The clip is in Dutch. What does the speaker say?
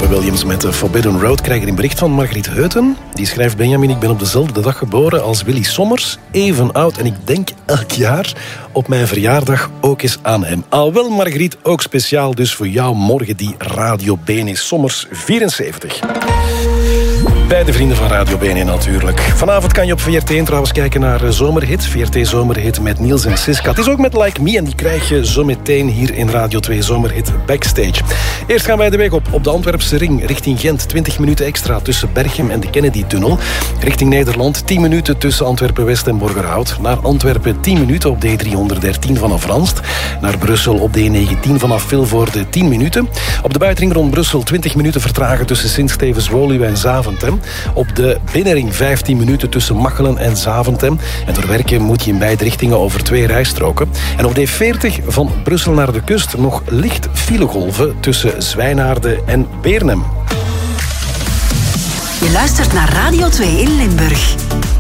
Robbie Williams met Forbidden Road. Krijg er een bericht van Margriet Heuten. Die schrijft: Benjamin, ik ben op dezelfde dag geboren als Willy Sommers. Even oud en ik denk elk jaar op mijn verjaardag ook eens aan hem. Alwel Margriet, ook speciaal dus voor jou morgen die Radio BNE Sommers 74. Bij de vrienden van Radio BNE natuurlijk. Vanavond kan je op VRT1 trouwens kijken naar Zomerhit. VRT Zomerhit met Niels en Siska. Het is ook met Like Me en die krijg je zo meteen hier in Radio 2 Zomerhit Backstage. Eerst gaan wij de weg op de Antwerpse ring richting Gent. 20 minuten extra tussen Berchem en de Kennedy-tunnel. Richting Nederland 10 minuten tussen Antwerpen-West en Borgerhout. Naar Antwerpen 10 minuten op D313 vanaf Ranst. Naar Brussel op D19 vanaf Vilvoorde 10 minuten. Op de buitenring rond Brussel 20 minuten vertragen tussen Sint-Stevens-Woluwe en Zaventem. Op de binnenring 15 minuten tussen Machelen en Zaventem. En door werken moet je in beide richtingen over 2 rijstroken. En op D40 van Brussel naar de kust nog licht filegolven tussen Zwijnaarden en Beernem. Je luistert naar Radio 2 in Limburg.